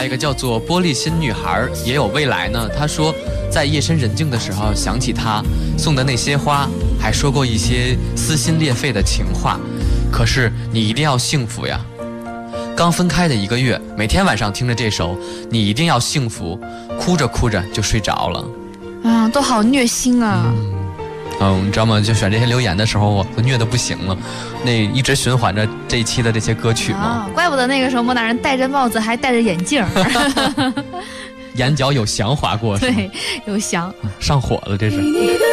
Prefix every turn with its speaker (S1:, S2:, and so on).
S1: 一个叫做玻璃心女孩也有未来呢，她说在夜深人静的时候想起他送的那些花，还说过一些撕心裂肺的情话，可是你一定要幸福呀。刚分开的1个月，每天晚上听着这首你一定要幸福，哭着哭着就睡着了。
S2: 都好虐心啊。
S1: 你知道吗？就选这些留言的时候，我虐得不行了，那一直循环着这一期的这些歌曲嘛。
S2: 怪不得那个时候莫大人戴着帽子还戴着眼镜
S1: 眼角有翔划过，
S2: 对，有翔，
S1: 上火了这是。